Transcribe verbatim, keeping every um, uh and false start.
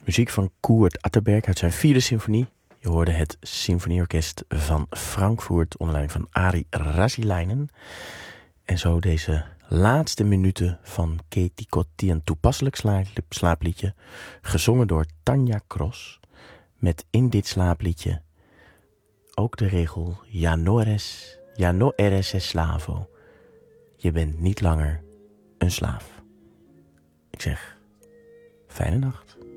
Muziek van Kurt Atterberg uit zijn vierde symfonie. Je hoorde het symfonieorkest van Frankfurt onder leiding van Ari Rasilainen. En zo deze laatste minuten van Katie Kotti, een toepasselijk sla- slaapliedje, gezongen door Tanja Cross, met in dit slaapliedje ook de regel Ja no eres, ja no eres esclavo. Je bent niet langer een slaaf. Ik zeg, fijne nacht.